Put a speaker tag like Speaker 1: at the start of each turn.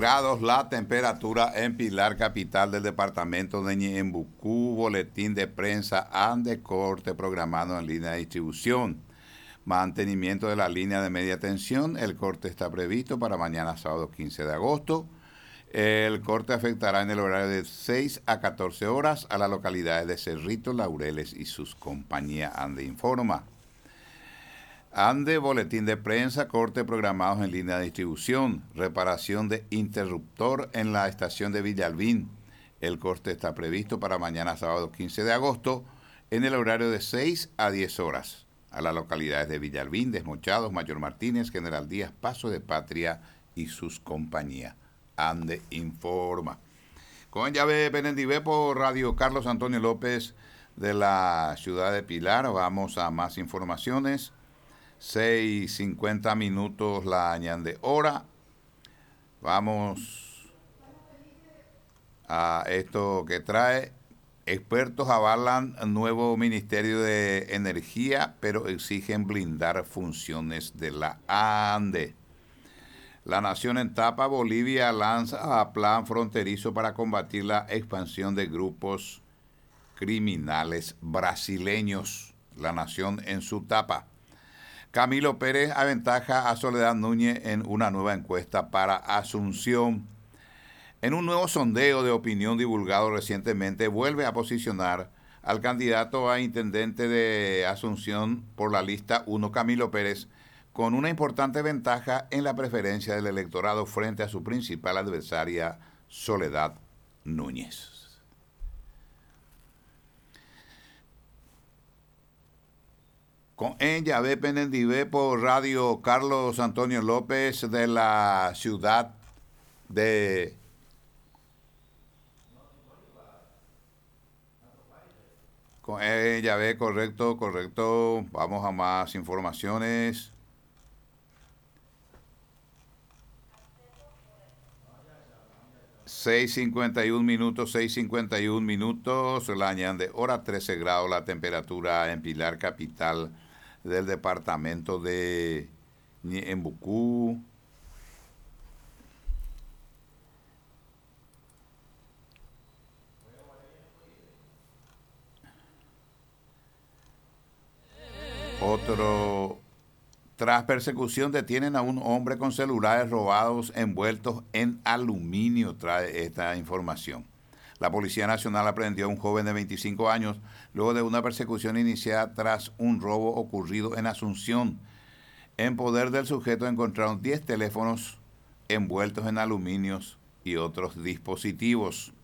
Speaker 1: grados la temperatura en Pilar, capital del departamento de Ñeembucú. Boletín de prensa ande corte programado en línea de distribución. Mantenimiento de la línea de media tensión. El corte está previsto para mañana sábado 15 de agosto. El corte afectará en el horario de 6 a 14 horas a las localidades de Cerrito, Laureles y sus compañías. Ande informa. Ande, boletín de prensa, corte programados en línea de distribución, reparación de interruptor en la estación de Villalbín. El corte está previsto para mañana sábado 15 de agosto en el horario de 6 a 10 horas a las localidades de Villalbín, Desmochados, Mayor Martínez, General Díaz, Paso de Patria y sus compañías. Ande informa. Con llave Benendivé por Radio Carlos Antonio López de la ciudad de Pilar. Vamos a más informaciones. 6:50 minutos la añade hora. Vamos a esto que trae. Expertos avalan nuevo Ministerio de Energía, pero exigen blindar funciones de la ANDE. La nación en tapa. Bolivia lanza plan fronterizo para combatir la expansión de grupos criminales brasileños. La nación en su tapa. Camilo Pérez aventaja a Soledad Núñez en una nueva encuesta para Asunción. En un nuevo sondeo de opinión divulgado recientemente, vuelve a posicionar al candidato a intendente de Asunción por la lista 1, Camilo Pérez, con una importante ventaja en la preferencia del electorado frente a su principal adversaria, Soledad Núñez. Con ella, Penendivé por Radio Carlos Antonio López de la ciudad de con ella, correcto. Vamos a más informaciones. Seis cincuenta y un minutos, la añade hora 13 grados la temperatura en Pilar, capital del departamento de Ñeembucú. Tras persecución detienen a un hombre con celulares robados envueltos en aluminio, trae esta información. La Policía Nacional aprendió a un joven de 25 años luego de una persecución iniciada tras un robo ocurrido en Asunción. En poder del sujeto encontraron 10 teléfonos envueltos en aluminios y otros dispositivos.